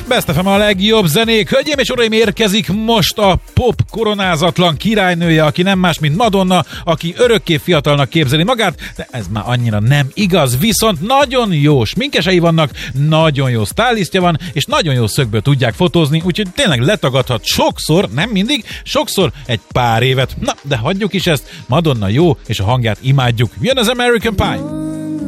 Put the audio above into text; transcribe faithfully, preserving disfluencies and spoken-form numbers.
Best ef em a legjobb zenék. Hölgyeim és uraim, érkezik most a pop koronázatlan királynője, aki nem más, mint Madonna, aki örökké fiatalnak képzeli magát, de ez már annyira nem igaz, viszont nagyon jó sminkesei vannak, nagyon jó stylistja van, és nagyon jó szögből tudják fotózni, úgyhogy tényleg letagadhat sokszor, nem mindig, sokszor egy pár évet. Na, de hagyjuk is ezt, Madonna jó, és a hangját imádjuk. Jön az American Pie!